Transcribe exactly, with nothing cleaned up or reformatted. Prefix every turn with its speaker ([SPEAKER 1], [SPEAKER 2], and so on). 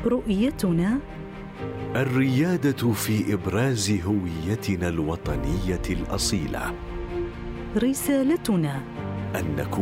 [SPEAKER 1] رؤيتنا
[SPEAKER 2] الريادة في إبراز هويتنا الوطنية الأصيلة.
[SPEAKER 1] رسالتنا
[SPEAKER 2] أن نكون